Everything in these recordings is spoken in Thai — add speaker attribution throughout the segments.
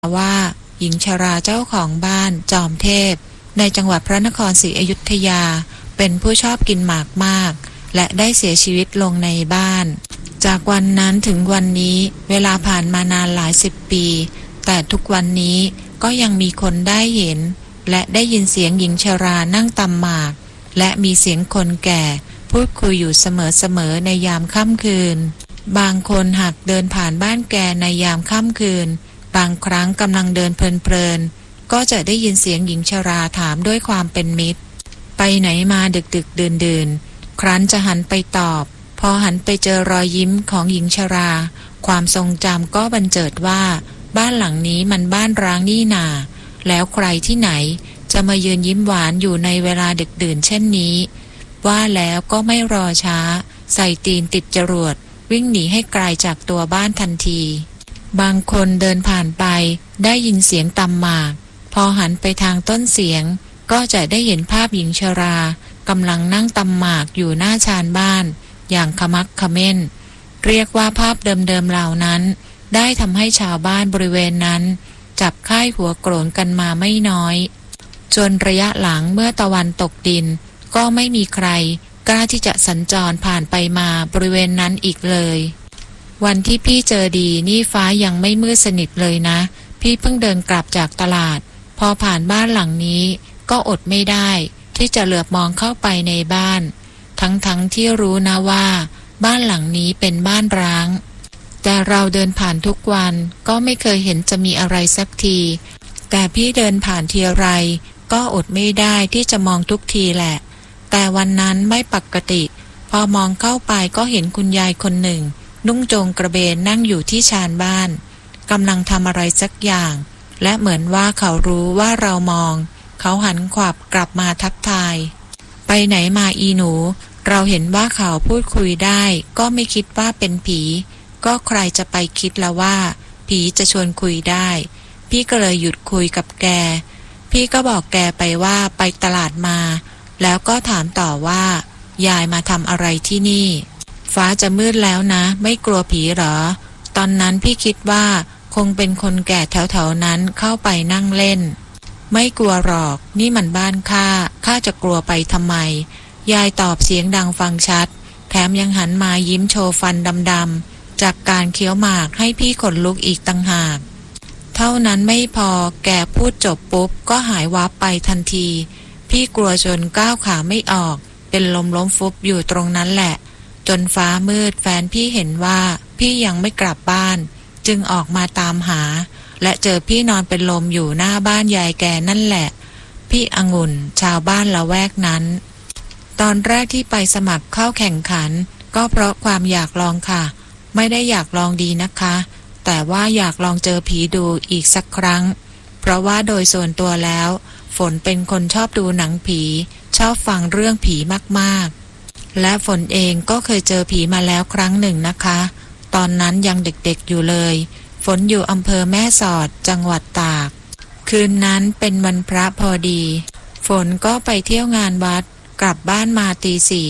Speaker 1: ว่าหญิงชราเจ้าของบ้านจอมเทพในจังหวัดพระนครศรีอยุธยาเป็นผู้ชอบกินหมากมากและได้เสียชีวิตลงในบ้านจากวันนั้นถึงวันนี้เวลาผ่านมานานหลายสิบปีแต่ทุกวันนี้ก็ยังมีคนได้เห็นและได้ยินเสียงหญิงชรานั่งตำหมากและมีเสียงคนแก่พูดคุยอยู่เสมอๆในยามค่ำคืนบางคนหากเดินผ่านบ้านแกในยามค่ำคืนบางครั้งกำลังเดินเพลินๆก็จะได้ยินเสียงหญิงชราถามด้วยความเป็นมิตรไปไหนมาดึกๆดื่นๆครั้นจะหันไปตอบพอหันไปเจอรอยยิ้มของหญิงชราความทรงจำก็บันเจิดว่าบ้านหลังนี้มันบ้านร้างนี่นาแล้วใครที่ไหนจะมายืนยิ้มหวานอยู่ในเวลาดึกดื่นเช่นนี้ว่าแล้วก็ไม่รอช้าใส่ตีนติดจรวดวิ่งหนีให้ไกลจากตัวบ้านทันทีบางคนเดินผ่านไปได้ยินเสียงตำหมากพอหันไปทางต้นเสียงก็จะได้เห็นภาพหญิงชรากำลังนั่งตำหมากอยู่หน้าชานบ้านอย่างขมักเขม้นเรียกว่าภาพเดิมๆเหล่านั้นได้ทำให้ชาวบ้านบริเวณนั้นจับค่ายหัวโกรนกันมาไม่น้อยจนระยะหลังเมื่อตะวันตกดินก็ไม่มีใครกล้าที่จะสัญจรผ่านไปมาบริเวณนั้นอีกเลยวันที่พี่เจอดีนี่ฟ้ายังไม่มืดสนิทเลยนะพี่เพิ่งเดินกลับจากตลาดพอผ่านบ้านหลังนี้ก็อดไม่ได้ที่จะเหลือบมองเข้าไปในบ้านทั้งที่รู้นะว่าบ้านหลังนี้เป็นบ้านร้างแต่เราเดินผ่านทุกวันก็ไม่เคยเห็นจะมีอะไรสักทีแต่พี่เดินผ่านทีไรก็อดไม่ได้ที่จะมองทุกทีแหละแต่วันนั้นไม่ปกติพอมองเข้าไปก็เห็นคุณยายคนหนึ่งนุ่งโจงกระเบนนั่งอยู่ที่ชานบ้านกำลังทำอะไรสักอย่างและเหมือนว่าเขารู้ว่าเรามองเขาหันขวับกลับมาทักทายไปไหนมาอีหนูเราเห็นว่าเขาพูดคุยได้ก็ไม่คิดว่าเป็นผีก็ใครจะไปคิดละว่าผีจะชวนคุยได้พี่ก็เลยหยุดคุยกับแกพี่ก็บอกแกไปว่าไปตลาดมาแล้วก็ถามต่อว่ายายมาทำอะไรที่นี่ฟ้าจะมืดแล้วนะไม่กลัวผีหรอตอนนั้นพี่คิดว่าคงเป็นคนแก่แถวๆนั้นเข้าไปนั่งเล่นไม่กลัวหรอกนี่มันบ้านข้าจะกลัวไปทำไมยายตอบเสียงดังฟังชัดแถมยังหันมายิ้มโชว์ฟันดำๆจากการเคี้ยวหมากให้พี่ขนลุกอีกต่างหากเท่านั้นไม่พอแกพูดจบปุ๊บก็หายวับไปทันทีพี่กลัวจนก้าวขาไม่ออกเป็นลมล้มฟุบอยู่ตรงนั้นแหละจนฟ้ามืดแฟนพี่เห็นว่าพี่ยังไม่กลับบ้านจึงออกมาตามหาและเจอพี่นอนเป็นลมอยู่หน้าบ้านยายแกนั่นแหละพี่องุ่นชาวบ้านละแวกนั้นตอนแรกที่ไปสมัครเข้าแข่งขันก็เพราะความอยากลองค่ะไม่ได้อยากลองดีนะคะแต่ว่าอยากลองเจอผีดูอีกสักครั้งเพราะว่าโดยส่วนตัวแล้วฝนเป็นคนชอบดูหนังผีชอบฟังเรื่องผีมากๆและฝนเองก็เคยเจอผีมาแล้วครั้งหนึ่งนะคะตอนนั้นยังเด็กๆอยู่เลยฝนอยู่อำเภอแม่สอดจังหวัดตากคืนนั้นเป็นวันพระพอดีฝนก็ไปเที่ยวงานวัดกลับบ้านมาตี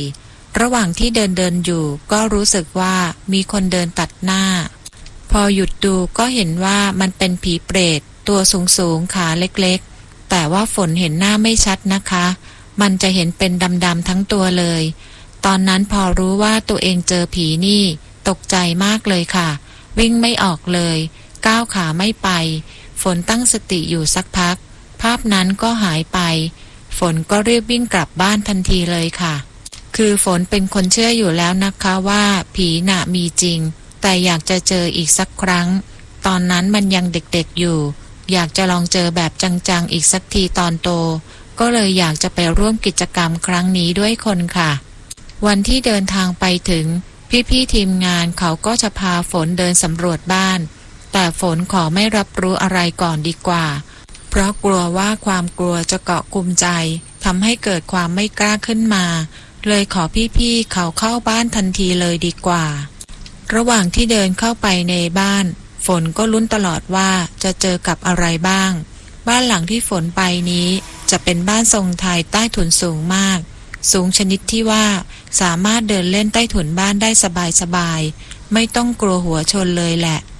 Speaker 1: 4ระหว่างที่เดินอยู่ก็รู้สึกว่ามีคนเดินตัดหน้าพอหยุดดูก็เห็นว่ามันเป็นผีเปรตตัวสูงขาเล็กๆแต่ว่าฝนเห็นหน้าไม่ชัดนะคะมันจะเห็นเป็นดำๆทั้งตัวเลยตอนนั้นพอรู้ว่าตัวเองเจอผีนี่ตกใจมากเลยค่ะวิ่งไม่ออกเลยก้าวขาไม่ไปฝนตั้งสติอยู่สักพักภาพนั้นก็หายไปฝนก็รีบวิ่งกลับบ้านทันทีเลยค่ะคือฝนเป็นคนเชื่ออยู่แล้วนะคะว่าผีน่ะมีจริงแต่อยากจะเจออีกสักครั้งตอนนั้นมันยังเด็กๆอยู่อยากจะลองเจอแบบจังๆอีกสักทีตอนโตก็เลยอยากจะไปร่วมกิจกรรมครั้งนี้ด้วยคนค่ะวันที่เดินทางไปถึงพี่ๆทีมงานเขาก็จะพาฝนเดินสำรวจบ้านแต่ฝนขอไม่รับรู้อะไรก่อนดีกว่าเพราะกลัวว่าความกลัวจะเกาะกุมใจทำให้เกิดความไม่กล้าขึ้นมาเลยขอพี่ๆเขาเข้าบ้านทันทีเลยดีกว่าระหว่างที่เดินเข้าไปในบ้านฝนก็ลุ้นตลอดว่าจะเจอกับอะไรบ้างบ้านหลังที่ฝนไปนี้จะเป็นบ้านทรงไทยใต้ถุนสูงมากสูงชนิดที่ว่าสามารถเดินเล่นใต้ถุนบ้านได้สบายๆไม่ต้องกลัวหัวชนเลยแหละ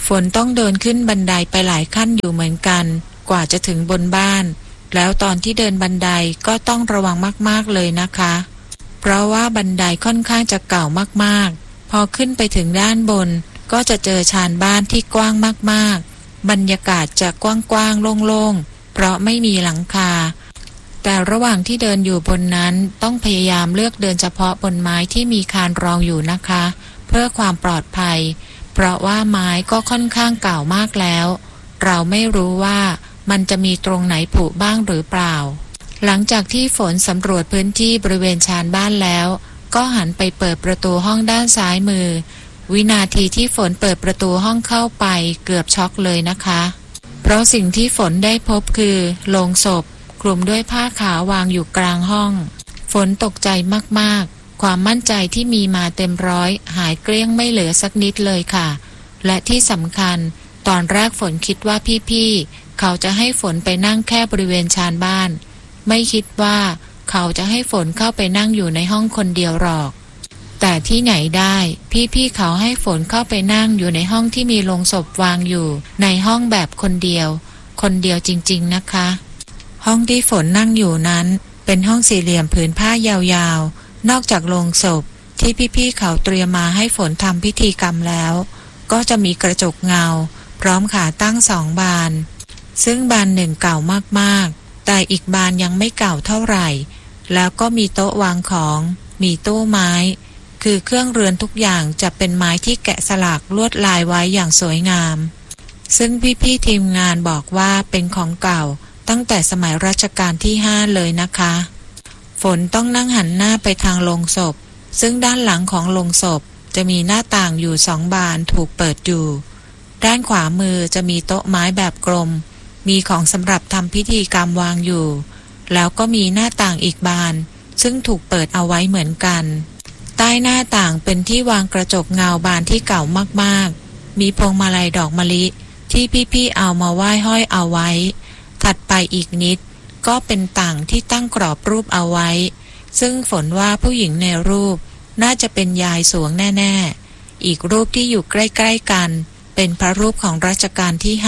Speaker 1: ฝนต้องเดินขึ้นบันไดไปหลายขั้นอยู่เหมือนกันกว่าจะถึงบนบ้านแล้วตอนที่เดินบันไดก็ต้องระวังมากๆเลยนะคะเพราะว่าบันไดค่อนข้างจะเก่ามากๆพอขึ้นไปถึงด้านบนก็จะเจอชานบ้านที่กว้างมากๆบรรยากาศจะกว้างๆโล่งๆเพราะไม่มีหลังคาแต่ระหว่างที่เดินอยู่บนนั้นต้องพยายามเลือกเดินเฉพาะบนไม้ที่มีคานรองอยู่นะคะเพื่อความปลอดภัยเพราะว่าไม้ก็ค่อนข้างเก่ามากแล้วเราไม่รู้ว่ามันจะมีตรงไหนผุบ้างหรือเปล่าหลังจากที่ฝนสำรวจพื้นที่บริเวณชานบ้านแล้วก็หันไปเปิดประตูห้องด้านซ้ายมือวินาทีที่ฝนเปิดประตูห้องเข้าไปเกือบช็อกเลยนะคะเพราะสิ่งที่ฝนได้พบคือโลงศพคลุมด้วยผ้าขาววางอยู่กลางห้องฝนตกใจมากๆความมั่นใจที่มีมาเต็มร้อยหายเกลี้ยงไม่เหลือสักนิดเลยค่ะและที่สำคัญตอนแรกฝนคิดว่าพี่ๆเขาจะให้ฝนไปนั่งแค่บริเวณชานบ้านไม่คิดว่าเขาจะให้ฝนเข้าไปนั่งอยู่ในห้องคนเดียวหรอกแต่ที่ไหนได้พี่ๆเขาให้ฝนเข้าไปนั่งอยู่ในห้องที่มีโลงศพวางอยู่ในห้องแบบคนเดียวจริงๆนะคะห้องที่ฝนนั่งอยู่นั้นเป็นห้องสี่เหลี่ยมผืนผ้ายาวๆนอกจากโลงศพที่พี่ๆเขาเตรียมมาให้ฝนทำพิธีกรรมแล้วก็จะมีกระจกเงาพร้อมขาตั้ง2 บานซึ่งบานหนึ่งเก่ามากๆแต่อีกบานยังไม่เก่าเท่าไหร่แล้วก็มีโต๊ะวางของมีตู้ไม้คือเครื่องเรือนทุกอย่างจะเป็นไม้ที่แกะสลักลวดลายไว้อย่างสวยงามซึ่งพี่ๆทีมงานบอกว่าเป็นของเก่าตั้งแต่สมัยรัชกาลที่5เลยนะคะฝนต้องนั่งหันหน้าไปทางโลงศพซึ่งด้านหลังของโลงศพจะมีหน้าต่างอยู่2 บานถูกเปิดอยู่ด้านขวามือจะมีโต๊ะไม้แบบกลมมีของสำหรับทำพิธีกรรมวางอยู่แล้วก็มีหน้าต่างอีกบานซึ่งถูกเปิดเอาไว้เหมือนกันใต้หน้าต่างเป็นที่วางกระจกเงาบานที่เก่ามากๆมีพวงมาลัยดอกมะลิที่พี่ๆเอามาไหว้ห้อยเอาไว้ถัดไปอีกนิดก็เป็นต่างที่ตั้งกรอบรูปเอาไว้ซึ่งฝนว่าผู้หญิงในรูปน่าจะเป็นยายสวงแน่ๆอีกรูปที่อยู่ใกล้ๆกันเป็นพระรูปของรัชกาลที่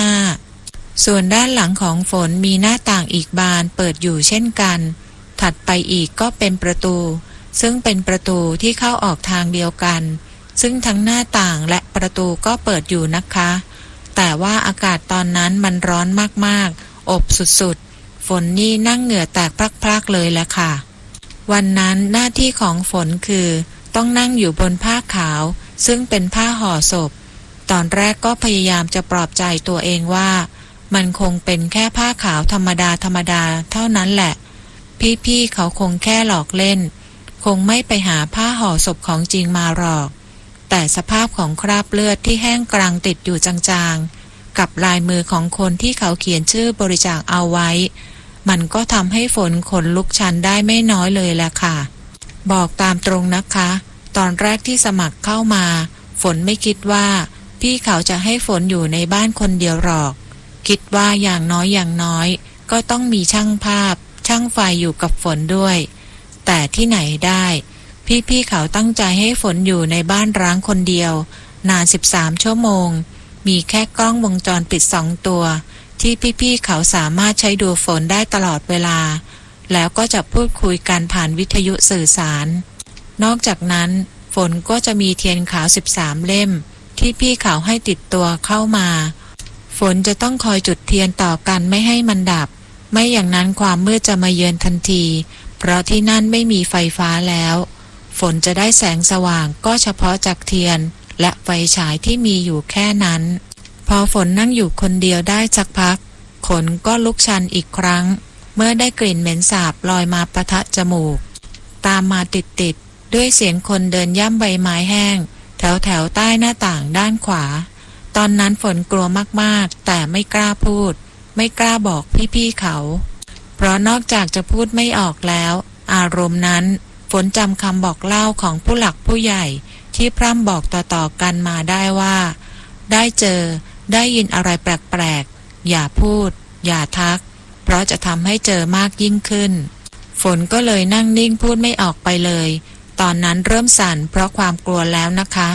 Speaker 1: 5ส่วนด้านหลังของฝนมีหน้าต่างอีกบานเปิดอยู่เช่นกันถัดไปอีกก็เป็นประตูซึ่งเป็นประตูที่เข้าออกทางเดียวกันซึ่งทั้งหน้าต่างและประตูก็เปิดอยู่นะคะแต่ว่าอากาศตอนนั้นมันร้อนมากๆอบสุดๆฝนนี่นั่งเหงื่อแตกพลักๆเลยแหละค่ะวันนั้นหน้าที่ของฝนคือต้องนั่งอยู่บนผ้าขาวซึ่งเป็นผ้าห่อศพตอนแรกก็พยายามจะปลอบใจตัวเองว่ามันคงเป็นแค่ผ้าขาวธรรมดาเท่านั้นแหละพี่ๆเขาคงแค่หลอกเล่นคงไม่ไปหาผ้าห่อศพของจริงมาหรอกแต่สภาพของคราบเลือดที่แห้งกรังติดอยู่จางๆกับลายมือของคนที่เขาเขียนชื่อบริจาคเอาไว้มันก็ทำให้ฝนขนลุกชันได้ไม่น้อยเลยแหละค่ะบอกตามตรงนะคะตอนแรกที่สมัครเข้ามาฝนไม่คิดว่าพี่เขาจะให้ฝนอยู่ในบ้านคนเดียวหรอกคิดว่าอย่างน้อยก็ต้องมีช่างภาพช่างไฟอยู่กับฝนด้วยแต่ที่ไหนได้พี่เขาตั้งใจให้ฝนอยู่ในบ้านร้างคนเดียวนาน13 ชั่วโมงมีแค่กล้องวงจรปิด2 ตัวที่พี่เขาสามารถใช้ดูฝนได้ตลอดเวลาแล้วก็จะพูดคุยกันผ่านวิทยุสื่อสารนอกจากนั้นฝนก็จะมีเทียนขาว13 เล่มที่พี่เขาให้ติดตัวเข้ามาฝนจะต้องคอยจุดเทียนต่อกันไม่ให้มันดับไม่อย่างนั้นความมืดจะมาเยือนทันทีเพราะที่นั่นไม่มีไฟฟ้าแล้วฝนจะได้แสงสว่างก็เฉพาะจากเทียนและไฟฉายที่มีอยู่แค่นั้นพอฝนนั่งอยู่คนเดียวได้สักพักขนก็ลุกชันอีกครั้งเมื่อได้กลิ่นเหม็นสาบลอยมาปะทะจมูกตามมาติดด้วยเสียงคนเดินย่ำใบไม้แห้งแถวใต้หน้าต่างด้านขวาตอนนั้นฝนกลัวมากๆแต่ไม่กล้าพูดไม่กล้าบอกพี่เขาเพราะนอกจากจะพูดไม่ออกแล้วอารมณ์นั้นฝนจำคำบอกเล่าของผู้หลักผู้ใหญ่ที่พร่ำบอกต่อๆกันมาได้ว่าได้เจอได้ยินอะไรแปลกๆอย่าพูดอย่าทักเพราะจะทำให้เจอมากยิ่งขึ้นฝนก็เลยนั่งนิ่งพูดไม่ออกไปเลยตอนนั้นเริ่มสั่นเพราะความกลัวแล้วนะคะ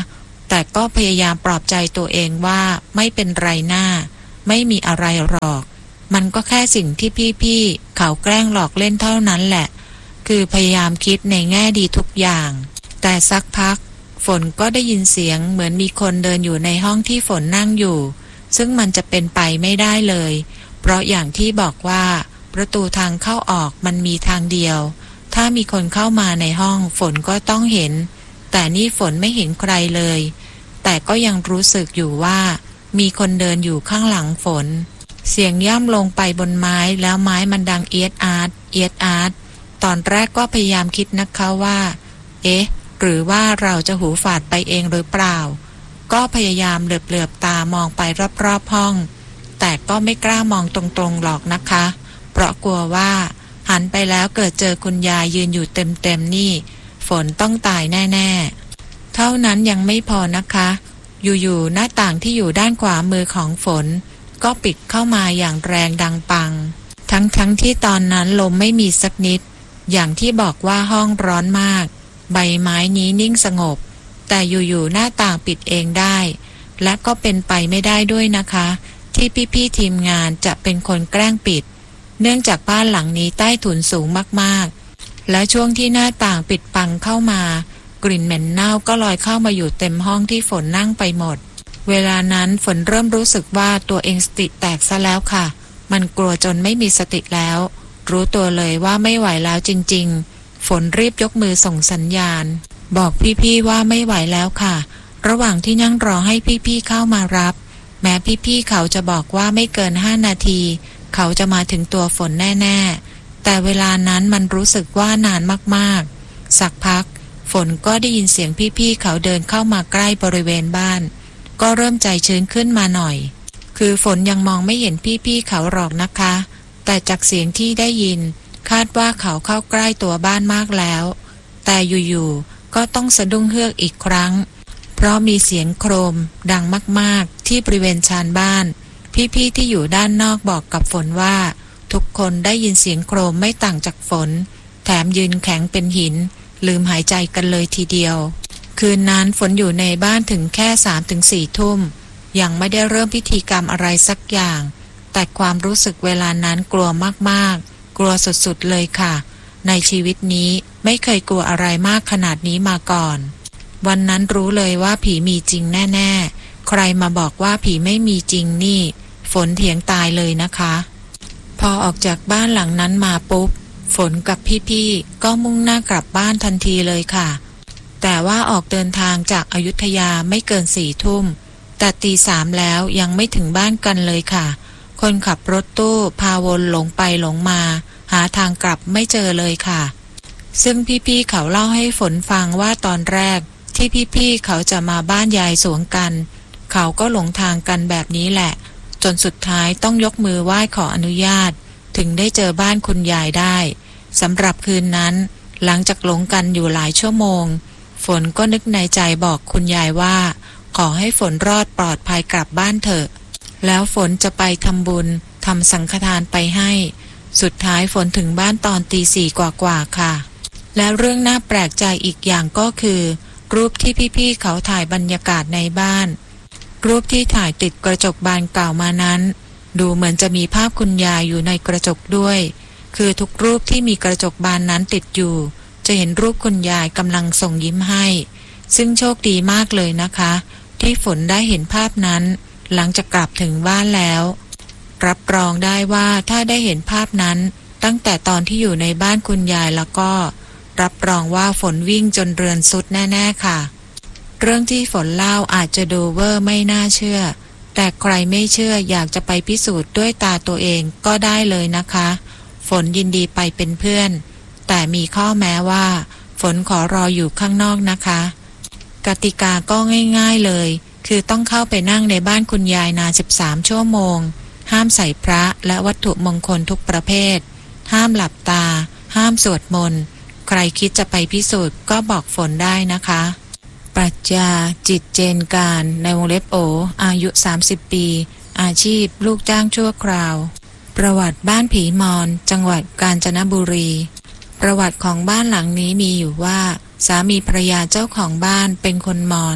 Speaker 1: แต่ก็พยายามปลอบใจตัวเองว่าไม่เป็นไรหน้าไม่มีอะไรหรอกมันก็แค่สิ่งที่พี่ๆเขาแกล้งหลอกเล่นเท่านั้นแหละคือพยายามคิดในแง่ดีทุกอย่างแต่สักพักฝนก็ได้ยินเสียงเหมือนมีคนเดินอยู่ในห้องที่ฝนนั่งอยู่ซึ่งมันจะเป็นไปไม่ได้เลยเพราะอย่างที่บอกว่าประตูทางเข้าออกมันมีทางเดียวถ้ามีคนเข้ามาในห้องฝนก็ต้องเห็นแต่นี่ฝนไม่เห็นใครเลยแต่ก็ยังรู้สึกอยู่ว่ามีคนเดินอยู่ข้างหลังฝนเสียงย่ำลงไปบนไม้แล้วไม้มันดังเอียดอาร์ตเอียดอาร์ตตอนแรกก็พยายามคิดนะคะว่าเอ๊ะหรือว่าเราจะหูฝาดไปเองหรือเปล่าก็พยายามเหลือบๆตามองไปรอบๆห้องแต่ก็ไม่กล้ามองตรงๆหรอกนะคะเพราะกลัวว่าหันไปแล้วเกิดเจอคุณยายยืนอยู่เต็มๆนี่ฝนต้องตายแน่ๆเท่านั้นยังไม่พอนะคะอยู่ๆหน้าต่างที่อยู่ด้านขวามือของฝนก็ปิดเข้ามาอย่างแรงดังปังทั้งที่ตอนนั้นลมไม่มีสักนิดอย่างที่บอกว่าห้องร้อนมากใบไม้นี้นิ่งสงบแต่อยู่ๆหน้าต่างปิดเองได้และก็เป็นไปไม่ได้ด้วยนะคะที่พี่ๆทีมงานจะเป็นคนแกล้งปิดเนื่องจากบ้านหลังนี้ใต้ถุนสูงมากๆและช่วงที่หน้าต่างปิดปังเข้ามากลิ่นเหม็นเน่าก็ลอยเข้ามาอยู่เต็มห้องที่ฝนนั่งไปหมดเวลานั้นฝนเริ่มรู้สึกว่าตัวเองสติแตกซะแล้วค่ะมันกลัวจนไม่มีสติแล้วรู้ตัวเลยว่าไม่ไหวแล้วจริงๆฝนรีบยกมือส่งสัญญาณบอกพี่ๆว่าไม่ไหวแล้วค่ะระหว่างที่นั่งรอให้พี่ๆเข้ามารับแม้พี่ๆเขาจะบอกว่าไม่เกิน5 นาทีเขาจะมาถึงตัวฝนแน่ๆแต่เวลานั้นมันรู้สึกว่านานมากๆสักพักฝนก็ได้ยินเสียงพี่ๆเขาเดินเข้ามาใกล้บริเวณบ้านก็เริ่มใจชื้นขึ้นมาหน่อยคือฝนยังมองไม่เห็นพี่ๆเขาหรอกนะคะแต่จากเสียงที่ได้ยินคาดว่าเขาเข้าใกล้ตัวบ้านมากแล้วแต่อยู่ๆก็ต้องสะดุ้งเฮือกอีกครั้งเพราะมีเสียงโครมดังมากๆที่บริเวณชานบ้านพี่ๆที่อยู่ด้านนอกบอกกับฝนว่าทุกคนได้ยินเสียงโครมไม่ต่างจากฝนแถมยืนแข็งเป็นหินลืมหายใจกันเลยทีเดียวคืนนั้นฝนอยู่ในบ้านถึงแค่ 3-4 ทุ่มยังไม่ได้เริ่มพิธีกรรมอะไรสักอย่างแต่ความรู้สึกเวลานั้นกลัวมากๆกลัวสุดๆเลยค่ะในชีวิตนี้ไม่เคยกลัวอะไรมากขนาดนี้มาก่อนวันนั้นรู้เลยว่าผีมีจริงแน่ๆใครมาบอกว่าผีไม่มีจริงนี่ฝนเถียงตายเลยนะคะพอออกจากบ้านหลังนั้นมาปุ๊บฝนกับพี่ๆก็มุ่งหน้ากลับบ้านทันทีเลยค่ะแต่ว่าออกเดินทางจากอยุธยาไม่เกิน4 ทุ่มแต่ตี 3แล้วยังไม่ถึงบ้านกันเลยค่ะคนขับรถตู้พาวนหลงไปหลงมาหาทางกลับไม่เจอเลยค่ะซึ่งพี่ๆเขาเล่าให้ฝนฟังว่าตอนแรกที่พี่ๆเขาจะมาบ้านยายสวงกันเขาก็หลงทางกันแบบนี้แหละจนสุดท้ายต้องยกมือไหว้ขออนุญาตถึงได้เจอบ้านคุณยายได้สำหรับคืนนั้นหลังจากหลงกันอยู่หลายชั่วโมงฝนก็นึกในใจบอกคุณยายว่าขอให้ฝนรอดปลอดภัยกลับบ้านเถอะแล้วฝนจะไปทำบุญทำสังฆทานไปให้สุดท้ายฝนถึงบ้านตอนตี 4กว่าค่ะแล้วเรื่องน่าแปลกใจอีกอย่างก็คือรูปที่พี่ๆเขาถ่ายบรรยากาศในบ้านรูปที่ถ่ายติดกระจกบานเก่ามานั้นดูเหมือนจะมีภาพคุณยายอยู่ในกระจกด้วยคือทุกรูปที่มีกระจกบานนั้นติดอยู่จะเห็นรูปคุณยายกำลังส่งยิ้มให้ซึ่งโชคดีมากเลยนะคะที่ฝนได้เห็นภาพนั้นหลังจากกลับถึงบ้านแล้วรับรองได้ว่าถ้าได้เห็นภาพนั้นตั้งแต่ตอนที่อยู่ในบ้านคุณยายแล้วก็รับรองว่าฝนวิ่งจนเรือนสุดแน่ๆค่ะเรื่องที่ฝนเล่าอาจจะดูเวอร์ไม่น่าเชื่อแต่ใครไม่เชื่ออยากจะไปพิสูจน์ด้วยตาตัวเองก็ได้เลยนะคะฝนยินดีไปเป็นเพื่อนแต่มีข้อแม้ว่าฝนขอรออยู่ข้างนอกนะคะกติกาก็ง่ายๆเลยคือต้องเข้าไปนั่งในบ้านคุณยายนาน13 ชั่วโมงห้ามใส่พระและวัตถุมงคลทุกประเภทห้ามหลับตาห้ามสวดมนต์ใครคิดจะไปพิสูจน์ก็บอกฝนได้นะคะปรัชญาจิตเจนการในวงเล็บโออายุ30 ปีอาชีพลูกจ้างชั่วคราวประวัติบ้านผีมอญจังหวัดกาญจนบุรีประวัติของบ้านหลังนี้มีอยู่ว่าสามีภรรยาเจ้าของบ้านเป็นคนมอญ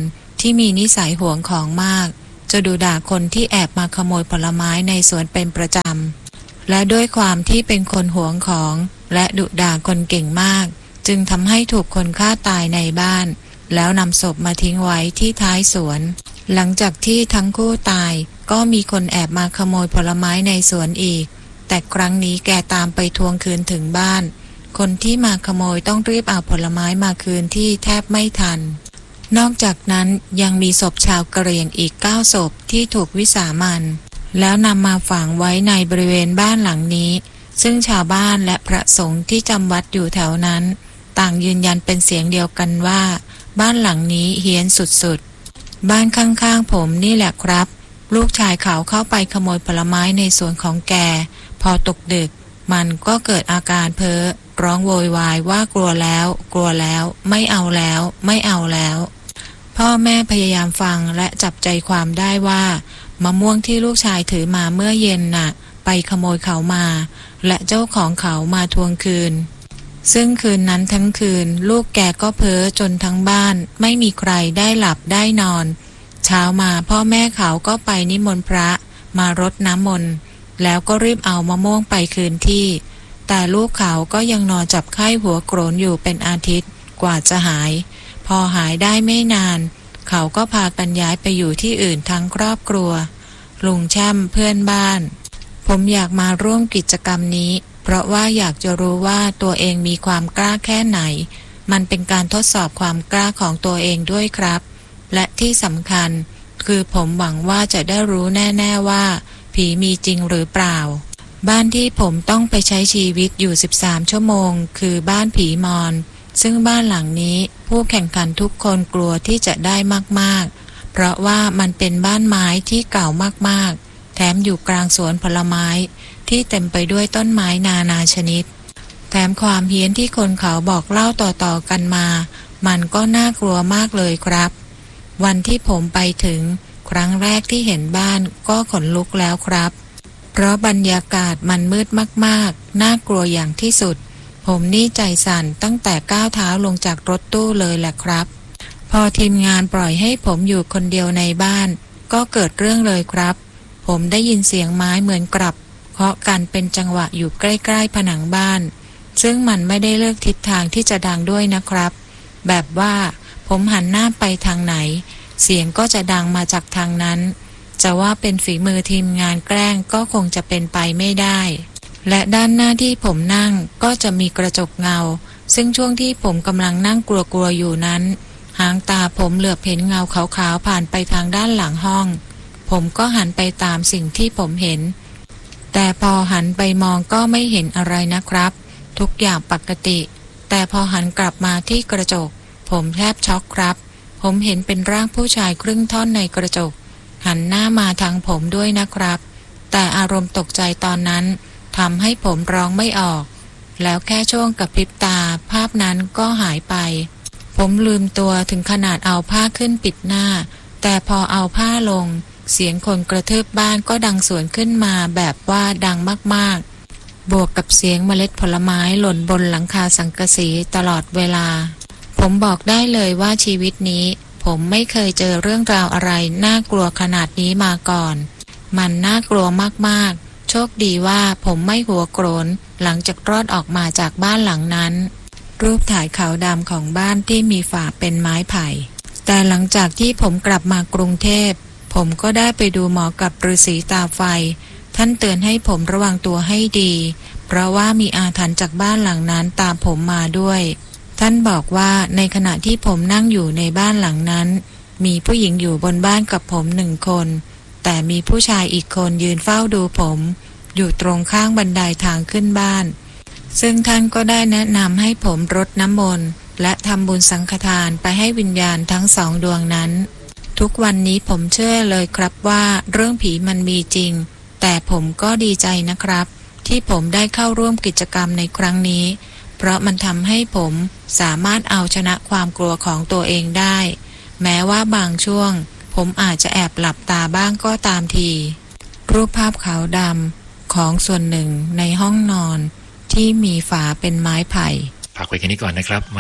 Speaker 1: ที่มีนิสัยหวงของมากจะดุด่าคนที่แอบมาขโมยผลไม้ในสวนเป็นประจำและด้วยความที่เป็นคนหวงของและดุด่าคนเก่งมากจึงทำให้ถูกคนฆ่าตายในบ้านแล้วนำศพมาทิ้งไว้ที่ท้ายสวนหลังจากที่ทั้งคู่ตายก็มีคนแอบมาขโมยผลไม้ในสวนอีกแต่ครั้งนี้แกตามไปทวงคืนถึงบ้านคนที่มาขโมยต้องรีบเอาผลไม้มาคืนที่แทบไม่ทันนอกจากนั้นยังมีศพชาวกะเหรี่ยงอีก9 ศพที่ถูกวิสามัญแล้วนำมาฝังไว้ในบริเวณบ้านหลังนี้ซึ่งชาวบ้านและพระสงฆ์ที่จำวัดอยู่แถวนั้นต่างยืนยันเป็นเสียงเดียวกันว่าบ้านหลังนี้เฮี้ยนสุดๆบ้านข้างๆผมนี่แหละครับลูกชายเขาเข้าไปขโมยผลไม้ในสวนของแกพอตกดึกมันก็เกิดอาการเพ้อร้องโวยวายว่ากลัวแล้วกลัวแล้วไม่เอาแล้วไม่เอาแล้วพ่อแม่พยายามฟังและจับใจความได้ว่ามะม่วงที่ลูกชายถือมาเมื่อเย็นน่ะไปขโมยเขามาและเจ้าของเขามาทวงคืนซึ่งคืนนั้นทั้งคืนลูกแกก็เพ้อจนทั้งบ้านไม่มีใครได้หลับได้นอนเช้ามาพ่อแม่เขาก็ไปนิมนต์พระมารดน้ำมนต์แล้วก็รีบเอามะม่วงไปคืนที่แต่ลูกเขาก็ยังนอนจับไข้หัวโกรนอยู่เป็นอาทิตย์กว่าจะหายพอหายได้ไม่นานเขาก็พากันย้ายไปอยู่ที่อื่นทั้งครอบครัวลุงแช่มเพื่อนบ้านผมอยากมาร่วมกิจกรรมนี้เพราะว่าอยากจะรู้ว่าตัวเองมีความกล้าแค่ไหนมันเป็นการทดสอบความกล้าของตัวเองด้วยครับและที่สำคัญคือผมหวังว่าจะได้รู้แน่ๆว่าผีมีจริงหรือเปล่าบ้านที่ผมต้องไปใช้ชีวิตอยู่13 ชั่วโมงคือบ้านผีมอญซึ่งบ้านหลังนี้ผู้แข่งขันทุกคนกลัวที่จะได้มากๆเพราะว่ามันเป็นบ้านไม้ที่เก่ามากๆแถมอยู่กลางสวนผลไม้ที่เต็มไปด้วยต้นไม้นานาชนิดแถมความเฮี้ยนที่คนเขาบอกเล่าต่อๆกันมามันก็น่ากลัวมากเลยครับวันที่ผมไปถึงครั้งแรกที่เห็นบ้านก็ขนลุกแล้วครับเพราะบรรยากาศมันมืดมากๆน่ากลัวอย่างที่สุดผมนี่ใจสั่นตั้งแต่ก้าวเท้าลงจากรถตู้เลยแหละครับพอทีมงานปล่อยให้ผมอยู่คนเดียวในบ้านก็เกิดเรื่องเลยครับผมได้ยินเสียงไม้เหมือนกรับเคาะกันเป็นจังหวะอยู่ใกล้ๆผนังบ้านซึ่งมันไม่ได้เลือกทิศทางที่จะดังด้วยนะครับแบบว่าผมหันหน้าไปทางไหนเสียงก็จะดังมาจากทางนั้นจะว่าเป็นฝีมือทีมงานแกล้งก็คงจะเป็นไปไม่ได้และด้านหน้าที่ผมนั่งก็จะมีกระจกเงาซึ่งช่วงที่ผมกำลังนั่งกลัวๆอยู่นั้นหางตาผมเหลือบเห็นเงาขาวๆผ่านไปทางด้านหลังห้องผมก็หันไปตามสิ่งที่ผมเห็นแต่พอหันไปมองก็ไม่เห็นอะไรนะครับทุกอย่างปกติแต่พอหันกลับมาที่กระจกผมแทบช็อกครับผมเห็นเป็นร่างผู้ชายครึ่งท่อนในกระจกหันหน้ามาทางผมด้วยนะครับแต่อารมณ์ตกใจตอนนั้นทำให้ผมร้องไม่ออกแล้วแค่ช่วงกระพริบตาภาพนั้นก็หายไปผมลืมตัวถึงขนาดเอาผ้าขึ้นปิดหน้าแต่พอเอาผ้าลงเสียงคนกระทืบบ้านก็ดังสวนขึ้นมาแบบว่าดังมากๆบวกกับเสียงเมล็ดผลไม้หล่นบนหลังคาสังกะสีตลอดเวลาผมบอกได้เลยว่าชีวิตนี้ผมไม่เคยเจอเรื่องราวอะไรน่ากลัวขนาดนี้มาก่อนมันน่ากลัวมากๆโชคดีว่าผมไม่หัวโกรนหลังจากรอดออกมาจากบ้านหลังนั้นรูปถ่ายขาวดำของบ้านที่มีฝาเป็นไม้ไผ่แต่หลังจากที่ผมกลับมากรุงเทพผมก็ได้ไปดูหมอกับฤาษีตาไฟท่านเตือนให้ผมระวังตัวให้ดีเพราะว่ามีอาถรรพ์จากบ้านหลังนั้นตามผมมาด้วยท่านบอกว่าในขณะที่ผมนั่งอยู่ในบ้านหลังนั้นมีผู้หญิงอยู่บนบ้านกับผม1 คนแต่มีผู้ชายอีกคนยืนเฝ้าดูผมอยู่ตรงข้างบันไดทางขึ้นบ้านซึ่งท่านก็ได้แนะนำให้ผมรดน้ำมนต์และทำบุญสังฆทานไปให้วิญญาณทั้ง2 ดวงนั้นทุกวันนี้ผมเชื่อเลยครับว่าเรื่องผีมันมีจริงแต่ผมก็ดีใจนะครับที่ผมได้เข้าร่วมกิจกรรมในครั้งนี้เพราะมันทำให้ผมสามารถเอาชนะความกลัวของตัวเองได้แม้ว่าบางช่วงผมอาจจะแอบหลับตาบ้างก็ตามทีรูปภาพขาวดำของส่วนหนึ่งในห้องนอนที่มีฝาเป็นไม้ไผ่
Speaker 2: พักไว้แค่นี้ก่อนนะครับมา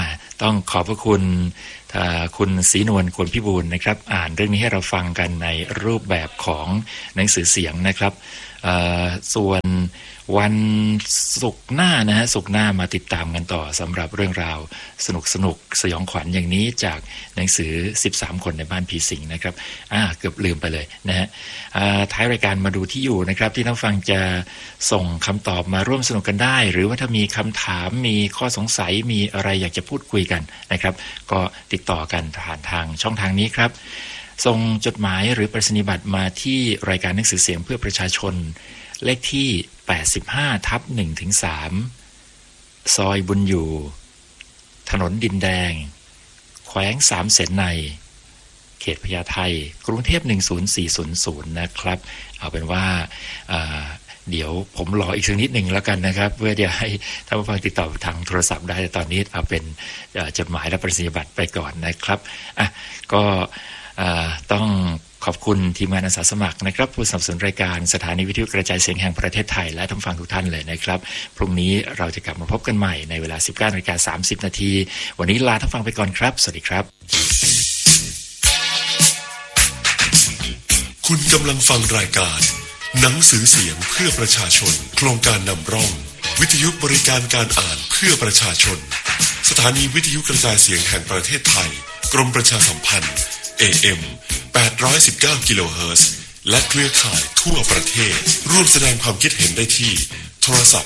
Speaker 2: ต้องขอบพระคุณคุณศรีนวลควรพิบูลนะครับอ่านเรื่องนี้ให้เราฟังกันในรูปแบบของหนังสือเสียงนะครับส่วนวันศุกร์หน้านะฮะศุกร์หน้ามาติดตามกันต่อสำหรับเรื่องราวสนุกสยองขวัญอย่างนี้จากหนังสือ13คนในบ้านผีสิงนะครับเกือบลืมไปเลยนะฮะท้ายรายการมาดูที่อยู่นะครับที่ท่านฟังจะส่งคำตอบมาร่วมสนุกกันได้หรือว่าถ้ามีคำถามมีข้อสงสัยมีอะไรอยากจะพูดคุยกันนะครับก็ติดต่อกันผ่านทางช่องทางนี้ครับส่งจดหมายหรือไปรษณียบัตรมาที่รายการหนังสือเสียงเพื่อประชาชนเลขที่85/1-3ซอยบุญอยู่ถนนดินแดงแขวง3 เสนในเขตพญาไทกรุงเทพ10400นะครับเอาเป็นว่าเดี๋ยวผมรออีกสักนิดหนึ่งแล้วกันนะครับเพื่อจะให้ท่านผู้ฟังติดต่อทางโทรศัพท์ได้แต่ตอนนี้เอาเป็นจดหมายและไปรษณียบัตรไปก่อนนะครับก็ต้องขอบคุณทีมงานอาสาสมัครนะครับผู้สนับสนุนรายการสถานีวิทยุกระจายเสียงแห่งประเทศไทยและท่านฟังทุกท่านเลยนะครับพรุ่งนี้เราจะกลับมาพบกันใหม่ในเวลา 19:30 น.วันนี้ลาท่านฟังไปก่อนครับสวัสดีครับ
Speaker 3: คุณกำลังฟังรายการหนังสือเสียงเพื่อประชาชนโครงการนำร่องวิทยุบริการการอ่านเพื่อประชาชนสถานีวิทยุกระจายเสียงแห่งประเทศไทยกรมประชาสัมพันธ์ AM 819 กิโลเฮิรตซ์และเครือข่ายทั่วประเทศร่วมแสดงความคิดเห็นได้ที่โทรศัพท์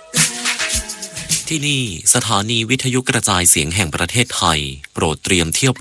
Speaker 3: 02-248-0555
Speaker 4: ที่นี่สถานีวิทยุกระจายเสียงแห่งประเทศไทยโปรดเตรียมเที่ยว